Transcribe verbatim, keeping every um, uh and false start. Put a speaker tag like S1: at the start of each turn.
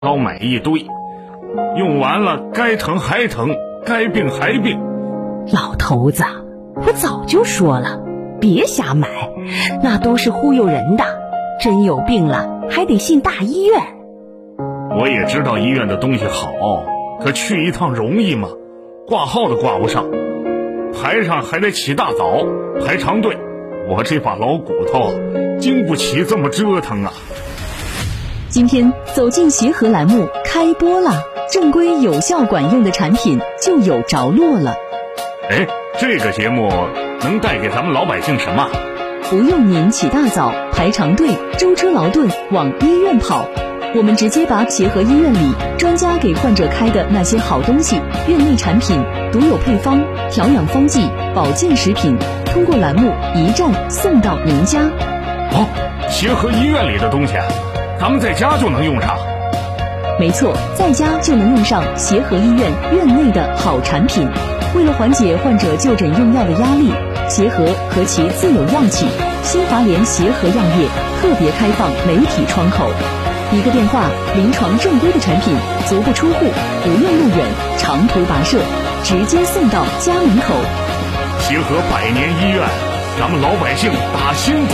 S1: 膏买一堆，用完了该疼还疼，该病还病。
S2: 老头子，我早就说了，别瞎买，那都是忽悠人的，真有病了还得信大医院。
S1: 我也知道医院的东西好，可去一趟容易吗？挂号都挂不上，排上还得起大早排长队，我这把老骨头经不起这么折腾啊。
S3: 今天走进协和栏目开播了，正规有效管用的产品就有着落了。
S1: 哎，这个节目能带给咱们老百姓什么？
S3: 不用您起大早排长队舟车劳顿往医院跑，我们直接把协和医院里专家给患者开的那些好东西、院内产品、独有配方、调养方剂、保健食品，通过栏目一站送到您家。
S1: 哦，协和医院里的东西咱们在家就能用上。
S3: 没错，在家就能用上协和医院院内的好产品。为了缓解患者就诊用药的压力，协和和其自有药企新华联协和药业特别开放媒体窗口，一个电话，临床正规的产品足不出户，不用路远长途跋涉，直接送到家门口。
S1: 协和百年医院，咱们老百姓打心底